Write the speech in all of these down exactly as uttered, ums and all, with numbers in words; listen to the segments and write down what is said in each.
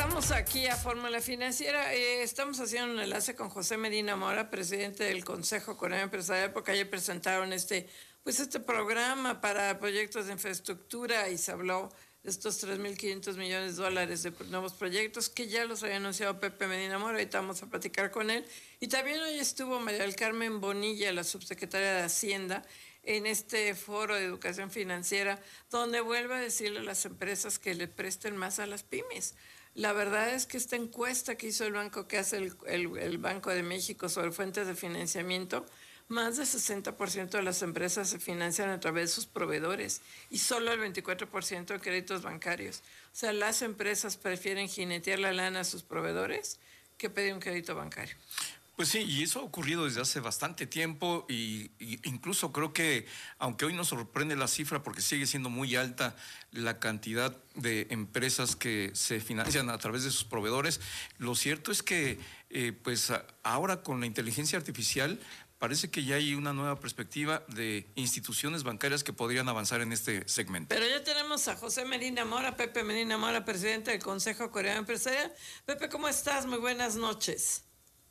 Regresamos aquí a Fórmula Financiera. Eh, estamos haciendo un enlace con José Medina Mora, presidente del Consejo Coreano Empresarial, porque ayer presentaron este, pues este programa para proyectos de infraestructura y se habló de estos tres mil quinientos millones de dólares de nuevos proyectos que ya los había anunciado Pepe Medina Mora. Ahorita vamos a platicar con él. Y también hoy estuvo María del Carmen Bonilla, la subsecretaria de Hacienda, en este foro de educación financiera, donde vuelve a decirle a las empresas que le presten más a las pymes. La verdad es que esta encuesta que hizo el banco, que hace el, el, el Banco de México sobre fuentes de financiamiento, más del sesenta por ciento de las empresas se financian a través de sus proveedores y solo el veinticuatro por ciento de créditos bancarios. O sea, las empresas prefieren jinetear la lana a sus proveedores que pedir un crédito bancario. Pues sí, y eso ha ocurrido desde hace bastante tiempo y, y incluso creo que, aunque hoy nos sorprende la cifra porque sigue siendo muy alta la cantidad de empresas que se financian a través de sus proveedores, lo cierto es que eh, pues ahora con la inteligencia artificial parece que ya hay una nueva perspectiva de instituciones bancarias que podrían avanzar en este segmento. Pero ya tenemos a José Medina Mora, Pepe Medina Mora, presidente del Consejo Coreano Empresarial. Pepe, ¿cómo estás? Muy buenas noches.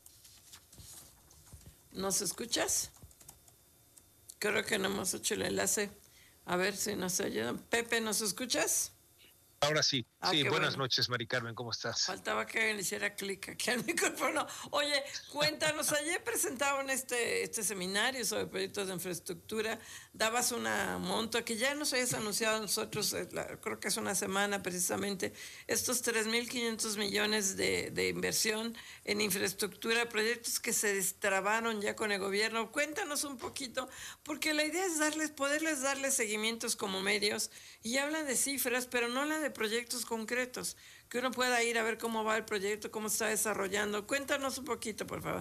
¿Nos escuchas? Creo que no hemos hecho el enlace. A ver si nos ayudan. Pepe, ¿nos escuchas? Ahora sí. Ah, sí, buenas bueno. noches, Mari Carmen, ¿cómo estás? Faltaba que alguien le hiciera clic aquí al micrófono. Oye, cuéntanos, ayer presentaban este, este seminario sobre proyectos de infraestructura, dabas una monta que ya nos habías anunciado a nosotros, la, creo que hace una semana precisamente, estos tres mil quinientos millones de, de inversión en infraestructura, proyectos que se destrabaron ya con el gobierno. Cuéntanos un poquito, porque la idea es darles, poderles darles seguimientos como medios, y hablan de cifras, pero no hablan de proyectos concretos, que uno pueda ir a ver cómo va el proyecto, cómo está desarrollando. Cuéntanos un poquito, por favor.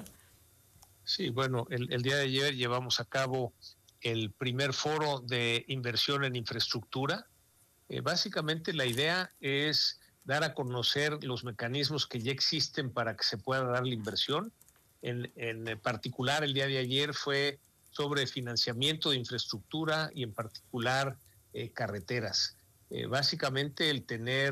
Sí, bueno, el, el día de ayer llevamos a cabo el primer foro de inversión en infraestructura. Eh, básicamente la idea es dar a conocer los mecanismos que ya existen para que se pueda dar la inversión. En, en particular, el día de ayer fue sobre financiamiento de infraestructura y en particular eh, carreteras. Eh, básicamente el tener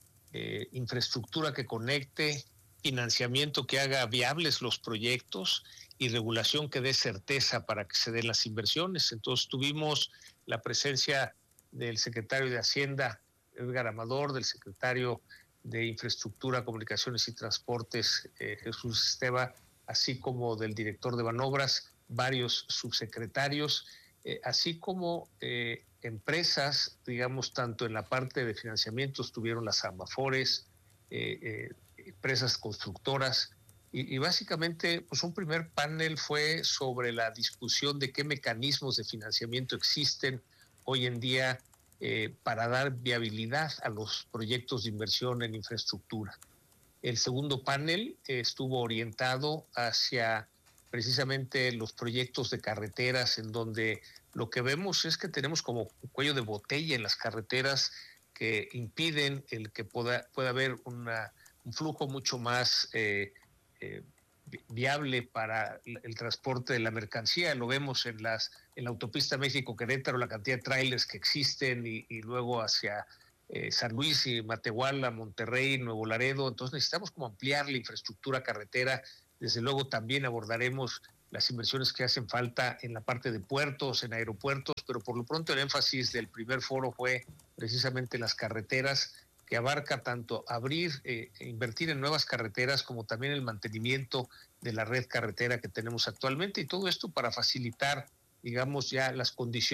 eh, infraestructura que conecte, financiamiento que haga viables los proyectos y regulación que dé certeza para que se den las inversiones. Entonces tuvimos la presencia del secretario de Hacienda, Edgar Amador, del secretario de Infraestructura, Comunicaciones y Transportes, eh, Jesús Esteva, así como del director de Banobras, varios subsecretarios, eh, así como eh, empresas, digamos, tanto en la parte de financiamiento estuvieron las Amafores, eh, eh, empresas constructoras, y, y básicamente pues un primer panel fue sobre la discusión de qué mecanismos de financiamiento existen hoy en día eh, para dar viabilidad a los proyectos de inversión en infraestructura. El segundo panel eh, estuvo orientado hacia precisamente los proyectos de carreteras, en donde lo que vemos es que tenemos como un cuello de botella en las carreteras que impiden el que pueda, pueda haber una, un flujo mucho más eh, eh, viable para el transporte de la mercancía. Lo vemos en las en la autopista México-Querétaro, la cantidad de trailers que existen y, y luego hacia eh, San Luis y Matehuala, Monterrey, Nuevo Laredo. Entonces necesitamos como ampliar la infraestructura carretera. Desde luego también abordaremos las inversiones que hacen falta en la parte de puertos, en aeropuertos, pero por lo pronto el énfasis del primer foro fue precisamente las carreteras, que abarca tanto abrir, eh, invertir en nuevas carreteras como también el mantenimiento de la red carretera que tenemos actualmente, y todo esto para facilitar, digamos, ya las condiciones